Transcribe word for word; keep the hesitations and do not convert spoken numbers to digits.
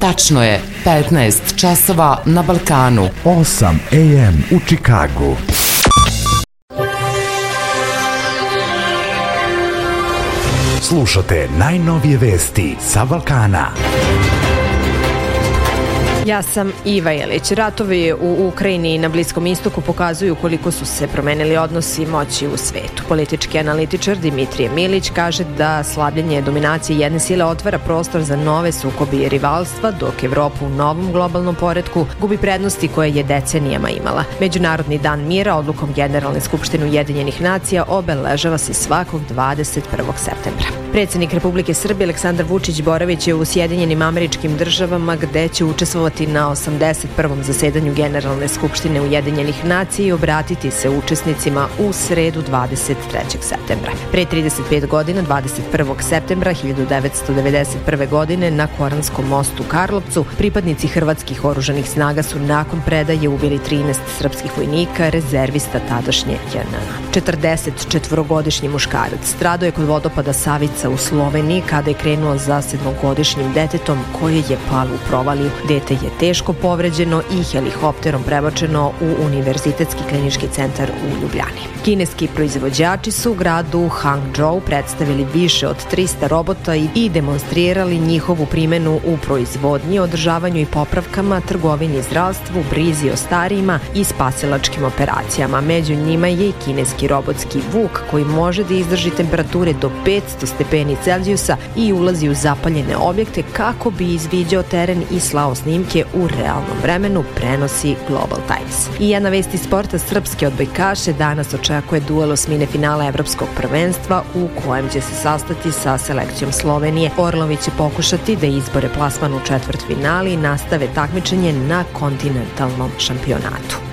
Tačno je petnaest časova na Balkanu. osam a m u Čikagu. Slušate najnovije vesti sa Balkana. Ja sam Iva Jelić. Ratovi u Ukrajini i na Bliskom istoku pokazuju koliko su se promenili odnosi moći u svetu. Politički analitičar Dimitrije Milić kaže da slabljenje dominacije jedne sile otvara prostor za nove sukobe i rivalstva, dok Evropa u novom globalnom poretku gubi prednosti koje je decenijama imala. Međunarodni dan mira odlukom Generalne skupštine Ujedinjenih nacija obeležava se svakog dvadeset prvog septembra. Predsjednik Republike Srbije Aleksandar Vučić boraviće u Sjedinjenim Američkim Državama, gde će učestvovati na osamdeset prvom zasedanju Generalne skupštine Ujedinjenih nacija i obratiti se učesnicima u sredu dvadeset trećeg septembra. Pre trideset pet godina, dvadeset prvog septembra hiljadu devetsto devedeset prve. godine, na Koranskom mostu u Karlovcu, pripadnici hrvatskih oružanih snaga su nakon predaje ubili trinaest srpskih vojnika, rezervista tadašnje J N A. četrdesetčetvorogodišnji muškarac stradao je kod vodopada Savica u Sloveniji kada je krenuo za sedmogodišnjim detetom koje je palo u provaliju. Dete je teško povređeno i helikopterom prebačeno u Univerzitetski klinički centar u Ljubljani. Kineski proizvođači su u gradu Hangzhou predstavili više od trista robota i demonstrirali njihovu primenu u proizvodnji, održavanju i popravkama, trgovini, zdravstvu, brizi o starijima i spasilačkim operacijama. Među njima je i kineski robotski vuk koji može da izdrži temperature do petsto stepeni Celzijusa i ulazi u zapaljene objekte kako bi izviđao teren i slao snimke u realnom vremenu, prenosi Global Times. I jedna vest iz sporta, srpske odbojkaše danas očekuje duel osmine finala Evropskog prvenstva u kojem će se sastati sa selekcijom Slovenije. Orlovi će pokušati da izbore plasman u četvrtfinali i nastave takmičenje na kontinentalnom šampionatu.